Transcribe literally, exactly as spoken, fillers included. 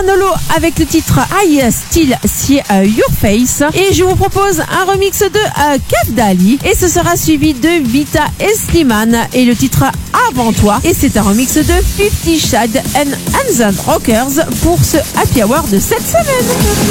Nolo avec le titre I Still See uh, Your Face. Et je vous propose un remix de uh, Kev Dali. Et ce sera suivi de Vita et Slimane et le titre Avant Toi. Et c'est un remix de Fifty Shades and Hands Rockers pour ce Happy Hour de cette semaine.